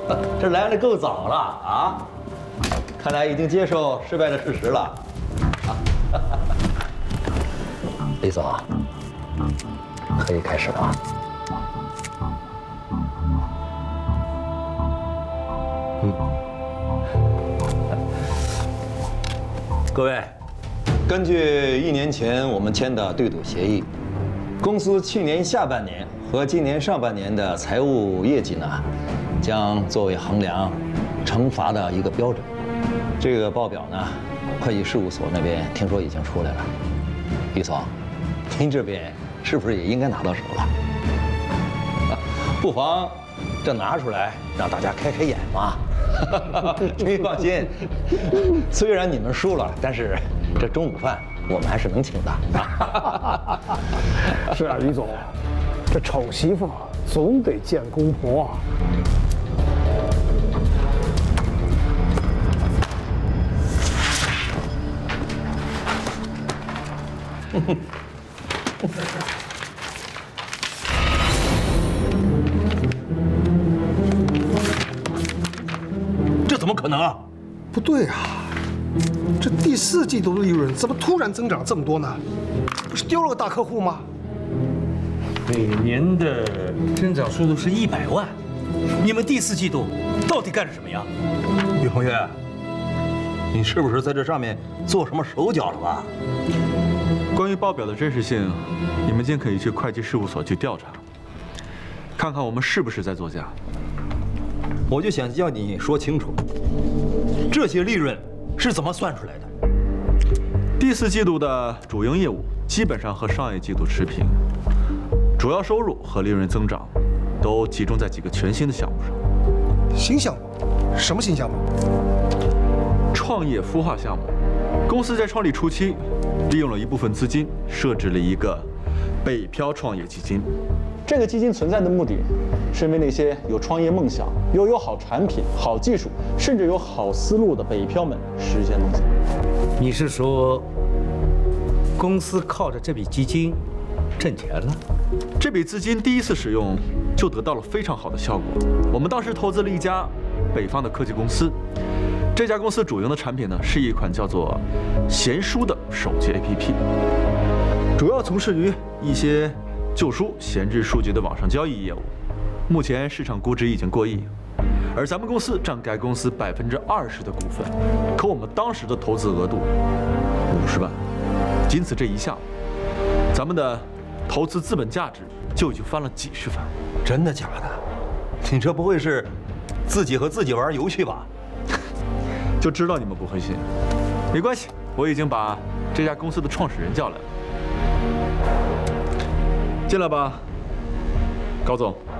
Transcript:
这来的够早了啊！看来已经接受失败的事实了。啊，李总，可以开始了。各位，根据1年前我们签的对赌协议，公司去年下半年和今年上半年的财务业绩呢，将作为衡量惩罚的一个标准。这个报表呢，会计事务所那边听说已经出来了。李总，您这边是不是也应该拿到手了？不妨这拿出来让大家开开眼嘛。您放心，虽然你们输了，但是这中午饭我们还是能请的。 是啊，李总，这丑媳妇总得见公婆啊。 这怎么可能啊？ 不对啊，这第4季度的利润怎么突然增长这么多呢？不是丢了个大客户吗？ 每年的增长速度是100万，你们第4季度到底干了什么呀？ 于鹏岳，你是不是在这上面做什么手脚了吧？ 关于报表的真实性，你们今天可以去会计事务所去调查，看看我们是不是在作假。 我就想要你说清楚，这些利润是怎么算出来的？ 第4季度的主营业务基本上和上一季度持平，主要收入和利润增长都集中在几个全新的项目上。 新项目？什么新项目？ 创业孵化项目。公司在创立初期，利用了一部分资金，设置了一个北漂创业基金。 这个基金存在的目的，是为那些有创业梦想、又有好产品、好技术，甚至有好思路的北漂们实现梦想。 你是说，公司靠着这笔基金挣钱了？ 这笔资金第一次使用就得到了非常好的效果。我们当时投资了一家北方的科技公司，这家公司主营的产品呢是一款叫做闲书的手机 APP， 主要从事于一些旧书闲置书籍的网上交易业务。目前市场估值已经过亿，而咱们公司占该公司20%的股份，可我们当时的投资额度50万，仅此这一项，咱们的投资资本价值就已经翻了几十番。 真的假的？你这不会是自己和自己玩游戏吧？ 就知道你们不会信。没关系，我已经把这家公司的创始人叫来了。进来吧，高总。